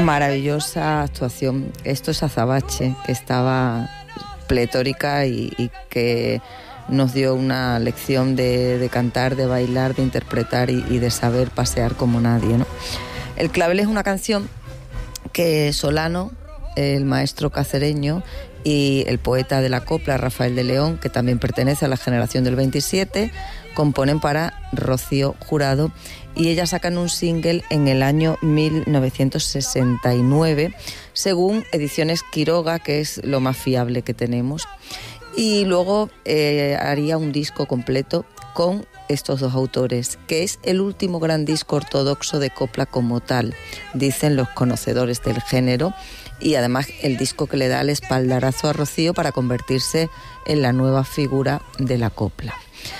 Maravillosa actuación. Esto es Azabache, que estaba pletórica y que nos dio una lección de cantar, de bailar, de interpretar y de saber pasear como nadie, ¿no? El clavel es una canción que Solano, el maestro cacereño, y el poeta de la copla, Rafael de León, que también pertenece a la generación del 27, componen para Rocío Jurado, y ellas sacan un single en el año 1969, según Ediciones Quiroga, que es lo más fiable que tenemos. Y luego haría un disco completo con estos dos autores, que es el último gran disco ortodoxo de copla como tal, dicen los conocedores del género, y además el disco que le da el espaldarazo a Rocío para convertirse en la nueva figura de la copla.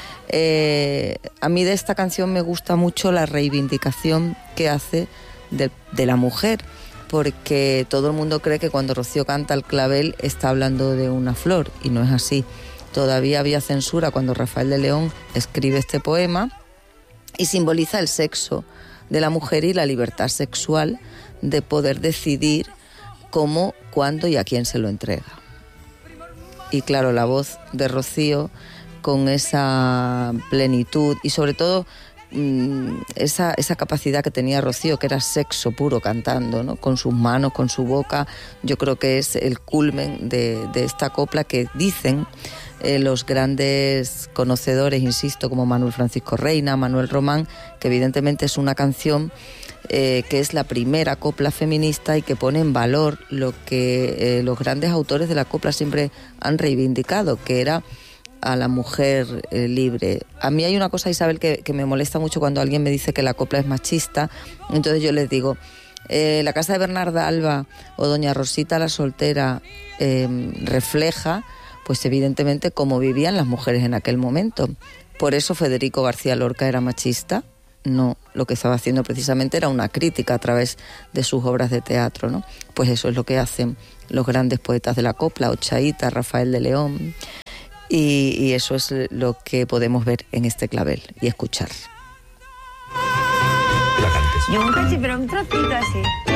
A mí de esta canción me gusta mucho la reivindicación que hace de la mujer, porque todo el mundo cree que cuando Rocío canta el clavel está hablando de una flor, y no es así. Todavía había censura cuando Rafael de León escribe este poema, y simboliza el sexo de la mujer y la libertad sexual de poder decidir cómo, cuándo y a quién se lo entrega. Y claro, la voz de Rocío, con esa plenitud y sobre todo esa capacidad que tenía Rocío, que era sexo puro cantando, ¿no? Con sus manos, con su boca, yo creo que es el culmen de esta copla que dicen los grandes conocedores, insisto, como Manuel Francisco Reina, Manuel Román, que evidentemente es una canción que es la primera copla feminista y que pone en valor lo que los grandes autores de la copla siempre han reivindicado, que era a la mujer libre. A mí hay una cosa, Isabel, que me molesta mucho cuando alguien me dice que la copla es machista. Entonces yo les digo, la casa de Bernarda Alba o Doña Rosita la soltera refleja, pues evidentemente, cómo vivían las mujeres en aquel momento. Por eso Federico García Lorca era machista. No, lo que estaba haciendo precisamente era una crítica a través de sus obras de teatro, ¿no? Pues eso es lo que hacen los grandes poetas de la copla, Ochaíta, Rafael de León, y eso es lo que podemos ver en este clavel y escuchar. La cantes. Yo un cachín, pero un trocito así.